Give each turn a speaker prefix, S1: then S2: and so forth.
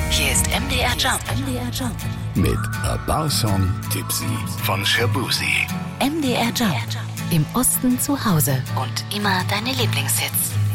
S1: Hier ist MDR Jump.
S2: Mit A Bar Song Tipsy von Shaboozey.
S1: MDR Jump. Im Osten zu Hause und immer deine Lieblingshits.